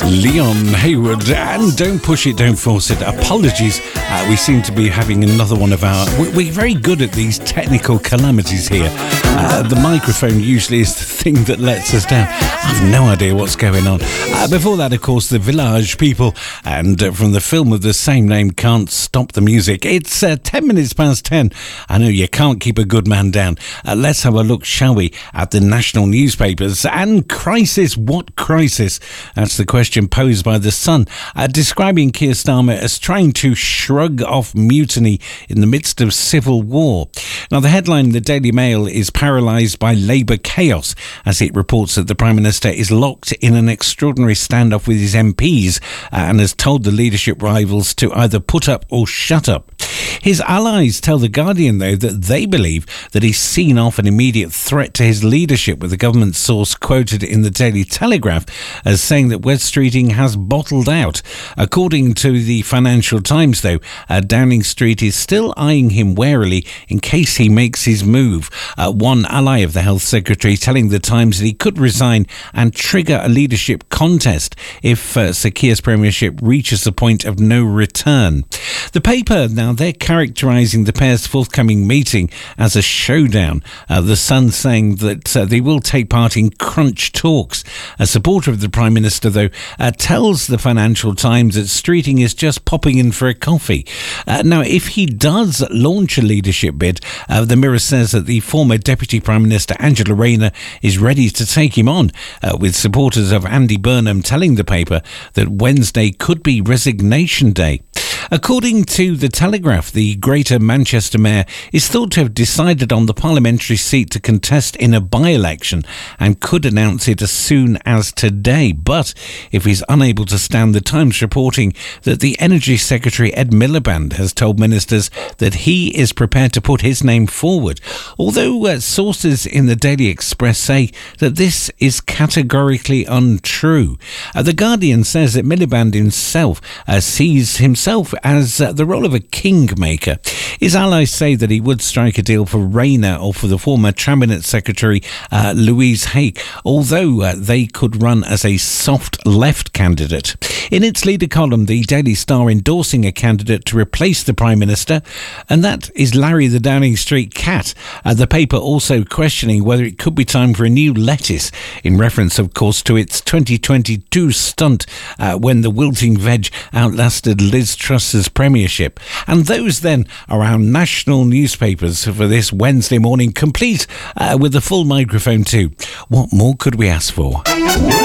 Leon Haywood and Don't Push It, Don't Force It. Apologies, we seem to be having another one of our... We're very good at these technical calamities here. The microphone usually is the thing that lets us down. I've no idea what's going on. Before that, of course, the Village People, and from the film of the same name, Can't Stop the Music. It's 10 minutes past 10. I know you can't keep a good man down. Let's have a look, shall we, at the national newspapers. And crisis, what crisis? That's the question posed by The Sun, describing Keir Starmer as trying to shrug off mutiny in the midst of civil war. Now, the headline in the Daily Mail is paralysed by Labour chaos, as it reports that the Prime Minister is locked in an extraordinary standoff with his MPs and has told the leadership rivals to either put up or shut up. His allies tell The Guardian, though, that they believe that he's seen off an immediate threat to his leadership, with a government source quoted in the Daily Telegraph as saying that West Streeting has bottled out. According to the Financial Times, though, Downing Street is still eyeing him warily in case he makes his move. One ally of the Health Secretary telling the Times that he could resign and trigger a leadership contest if Sir Keir's premiership reaches the point of no return. The paper, now, they're characterising the pair's forthcoming meeting as a showdown. The Sun saying that they will take part in crunch talks. A supporter of the Prime Minister, though, tells the Financial Times that Streeting is just popping in for a coffee. Now, if he does launch a leadership bid, the Mirror says that the former Deputy Prime Minister Angela Rayner is ready to take him on, with supporters of Andy Burnham telling the paper that Wednesday could be resignation day. According to the Telegraph, the Greater Manchester Mayor is thought to have decided on the parliamentary seat to contest in a by-election and could announce it as soon as today. But if he's unable to stand, the Times reporting that the Energy Secretary Ed Miliband has told ministers that he is prepared to put his name forward, although sources in the Daily Express say that this is categorically untrue. The Guardian says that Miliband himself sees himself as the role of a kingmaker. His allies say that he would strike a deal for Rayner or for the former Cabinet Secretary Louise Hake, although they could run as a soft left candidate. In its leader column, the Daily Star endorsing a candidate to replace the Prime Minister, and that is Larry the Downing Street Cat. The paper also questioning whether it could be time for a new lettuce, in reference, of course, to its 2022 stunt when the wilting veg outlasted Liz Truss's premiership. And those then are our national newspapers for this Wednesday morning, complete with a full microphone too. What more could we ask for?